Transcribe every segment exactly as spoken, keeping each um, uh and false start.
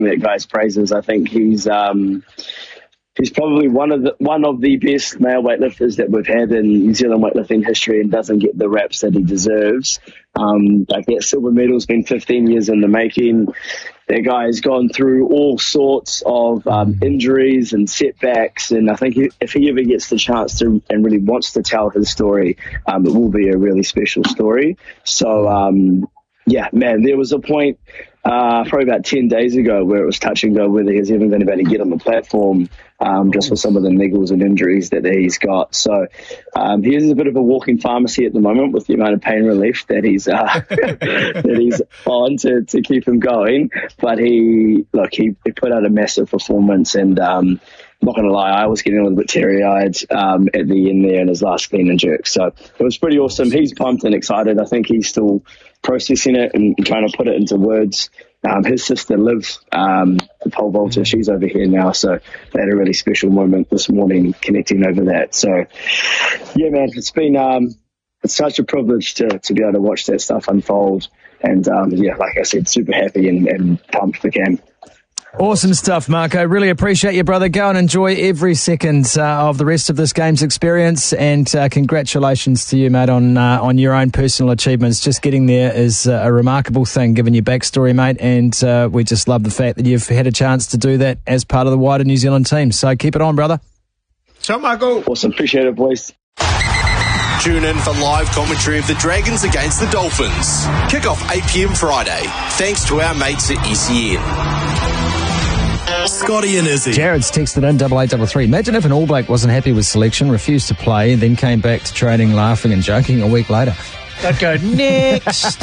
that guy's praises. I think he's um, he's probably one of the one of the best male weightlifters that we've had in New Zealand weightlifting history, and doesn't get the reps that he deserves. Um, like that silver medal's been fifteen years in the making. That guy has gone through all sorts of um, injuries and setbacks, and I think he, if he ever gets the chance to and really wants to tell his story, um, it will be a really special story. So, um, yeah, man, there was a point uh, probably about ten days ago where it was touch and go whether he's even going to be able to get on the platform, um, just for some of the niggles and injuries that he's got. So um, he is a bit of a walking pharmacy at the moment with the amount of pain relief that he's uh, that he's on to, to keep him going. But he, look, he, he put out a massive performance, and um, I'm not going to lie, I was getting a little bit teary-eyed um, at the end there in his last clean and jerk. So it was pretty awesome. He's pumped and excited. I think he's still processing it and trying to put it into words. Um, his sister Liv, um, the pole vaulter, she's over here now, so they had a really special moment this morning connecting over that. So, yeah, man, it's been um, it's such a privilege to, to be able to watch that stuff unfold. And, um, yeah, like I said, super happy and, and pumped for Cam. Awesome stuff, Marco. Really appreciate you, brother. Go and enjoy every second uh, of the rest of this game's experience, and uh, congratulations to you, mate, on uh, on your own personal achievements. Just getting there is uh, a remarkable thing, given your backstory, mate, and uh, we just love the fact that you've had a chance to do that as part of the wider New Zealand team. So keep it on, brother. Ciao, Marco. Awesome. Appreciate it, boys. Tune in for live commentary of the Dragons against the Dolphins. Kick-off eight p.m. Friday, thanks to our mates at E C N. Scotty and Izzy. Jared's texted in double eight double three. Imagine if an All Black wasn't happy with selection, refused to play, then came back to training laughing and joking a week later. I'd go, next.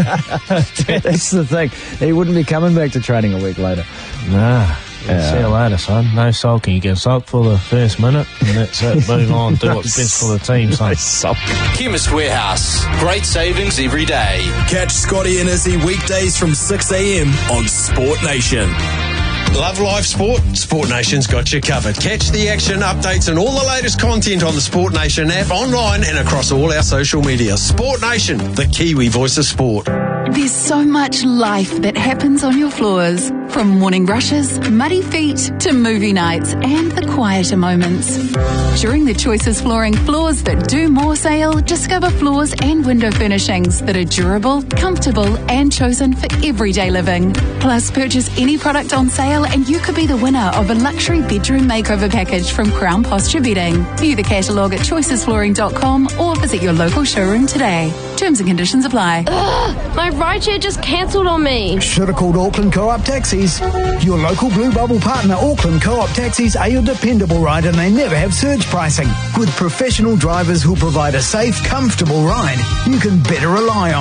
That's the thing. He wouldn't be coming back to training a week later. Nah. Yeah. See you later, son. No sulking. You get sulk for the first minute, and that's it. Move on. Do what's best for the team, son. Chemist Warehouse. Great savings every day. Catch Scotty and Izzy weekdays from six a.m. on Sport Nation. Love live sport? Sport Nation's got you covered. Catch the action, updates and all the latest content on the Sport Nation app, online and across all our social media. Sport Nation, the Kiwi voice of sport. There's so much life that happens on your floors. From morning rushes, muddy feet, to movie nights and the quieter moments. During the Choices Flooring Floors That Do More sale, discover floors and window furnishings that are durable, comfortable and chosen for everyday living. Plus, purchase any product on sale and you could be the winner of a luxury bedroom makeover package from Crown Posture Bedding. View the catalogue at choices flooring dot com or visit your local showroom today. Terms and conditions apply. Ugh, my rideshare just cancelled on me. Should have called Auckland Co-op Taxis. Your local Blue Bubble partner, Auckland Co-op Taxis, are your dependable ride, and they never have surge pricing. With professional drivers who provide a safe, comfortable ride, you can better rely on